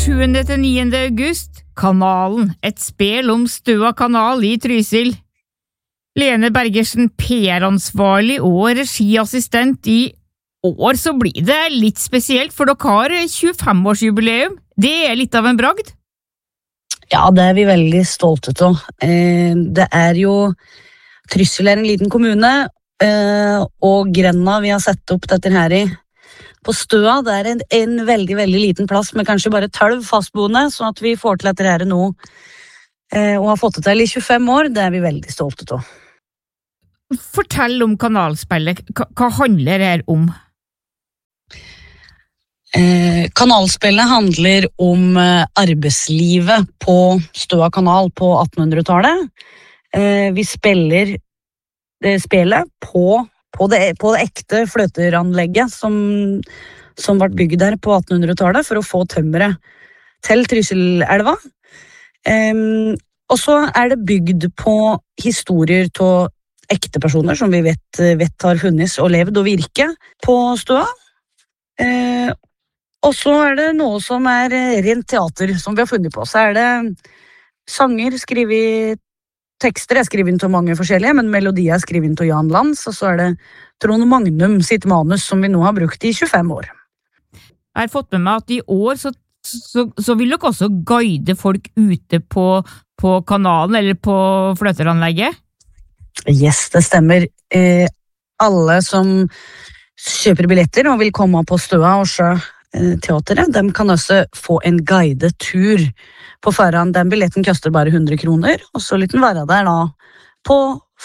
7. til 9. august, Kanalen, et spel om Støa kanal i Trysil. Lene Bergersen, PR-ansvarlig og regiassistent i år, så blir det litt spesielt, for dere har 25-årsjubileum. Det er litt av en bragd. Ja, det er vi veldig stolte av. Det er jo, Trysil er en liten kommune, og grenda vi har sett opp dette her i, på Støa, det er en veldig, veldig liten plass med kanskje bare 12 fastboende, så at vi får til dette her nå, og har fått det til i 25 år, det er vi veldig stolte av. Fortell om kanalspillet. Hva handler det her om? Kanalspillet handler om arbeidslivet på Støa kanal på 1800-tallet. Vi spiller det spillet på det ekte fløteranlegget som ble bygd der på 1800-tallet for å få tømmeret til Trysilelva. Og så er det bygd på historier av ekte personer som vi vet har funnes og levd og virke på Støa. Og så er det noe som er rent teater som vi har funnet på. Så er det sanger, skrivet tekster, jeg skriver inn til mange forskjellige, men melodier er skrivet inn til Jan Lands, og så er det Trond Magnum sitt manus som vi nå har brukt i 25 år. Jeg har fått med meg at i år så vil dere også guide folk ute på kanalen eller på fløteranlegget? Yes, det stemmer. Alle som kjøper billetter og vil komme på Støa og se teateret, de kan også få en guidet tur på forhånd. Den billetten koster bare 100 kroner, og så vil den være der da på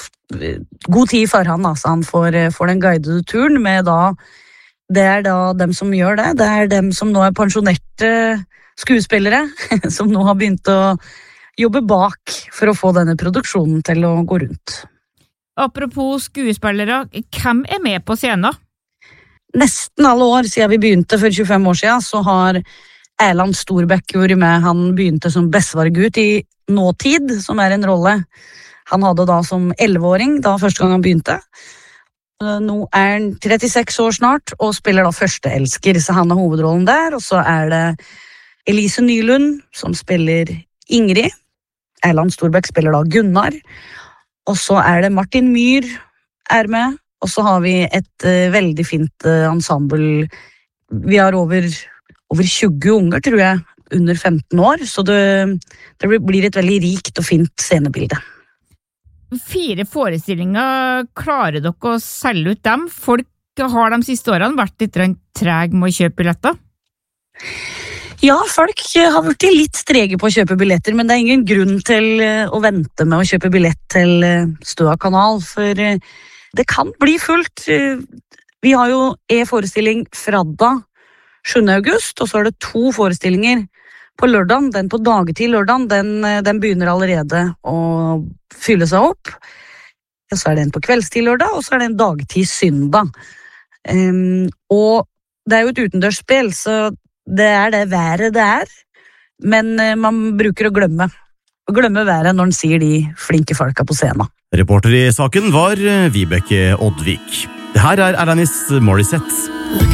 god tid i forhånd, så han får den guidede turen med da, det er da dem som gjør det, det er dem som nå er pensjonerte skuespillere, som nå har begynt å jobbe bak for å få denne produksjonen til å gå rundt. Apropos skuespillere, hvem er med på scenen? Nesten alle år siden vi begynte for 25 år siden, så har Erland Storbekk vært med. Han begynte som bestvargutt i Nåtid, som er en rolle han hadde da som 11-åring, da første gang han begynte. Nå er han 36 år snart, og spiller da førsteelsker, så han har hovedrollen der. Og så er det Elise Nylund, som spiller Ingrid. Erland Storbekk spiller da Gunnar. Og så er det Martin Myhr er med. Og så har vi et veldig fint ensemble. Vi har over 20 unger, tror jeg, under 15 år, så det blir et veldig rikt og fint scenebilde. 4 forestillinger, klarer dere å selge ut dem? Folk har de siste årene vært litt treg med å kjøpe billetter? Ja, folk har vært litt strege på å kjøpe billetter, men det er ingen grunn til å vente med å kjøpe billett til Støa kanal, for det kan bli fullt. Vi har jo en forestilling fredag 7. august, og så er det 2 forestillinger på lørdagen. Den på dagetid lørdagen, den begynner allerede å fylle seg opp. Og så er det en på kveldstid lørdag, og så er det en dagtid søndag. Og det er jo et utendørsspill, så det er det været det er, men man bruker å glemme været når man sier de flinke folka på scenen. Reporter i saken var Vibeke Oddvik. Det her er Alanis Morissette.